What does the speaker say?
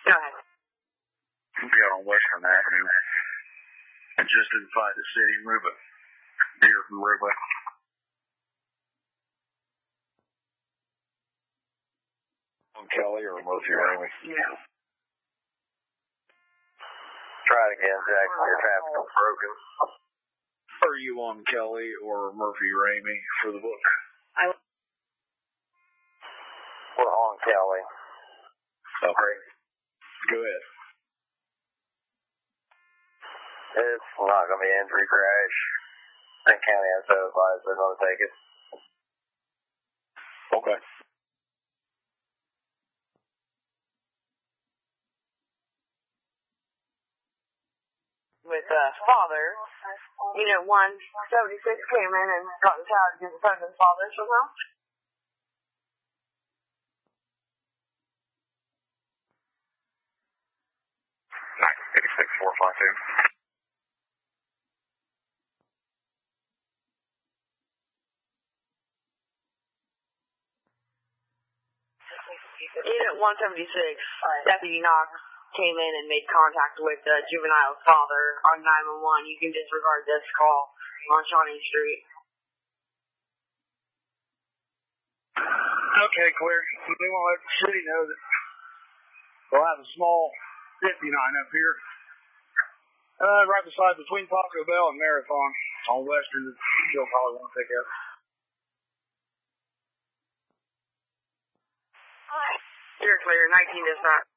Go ahead. We got on Western Avenue. And just inside the city, Ruba. Deer from Ruba. On Kelly or Murphy Ramey? Yeah. Try it again, Jack. Your traffic is broken. Are you on Kelly or Murphy Ramey for the book? We're on Kelly. Okay. Go ahead. It's not going to be an injury crash. I think county has to advise they're going to take it. Okay. With father, 176 came in and got the child against the person's father somehow. Unit 176, Deputy Knox came in and made contact with the juvenile's father on 911. You can disregard this call on Shawnee Street. Okay, clear. We want to let the city know that we'll have a small 59 up here. Right beside between Taco Bell and Marathon on Western that you'll probably want to pick up. You're clear. 19 dispatch.